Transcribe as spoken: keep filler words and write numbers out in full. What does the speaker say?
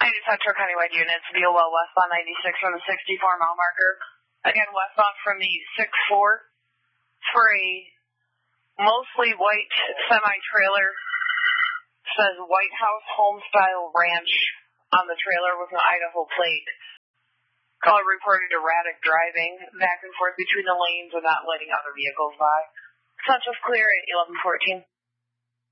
Ladies Metro Countywide units, Viola westbound ninety-six from the sixty-four mile marker. Again, westbound from the six four three, mostly white semi-trailer. Says White House Homestyle Ranch on the trailer with an Idaho plate. Caller reported erratic driving back and forth between the lanes and not letting other vehicles by. Such as clear at eleven fourteen.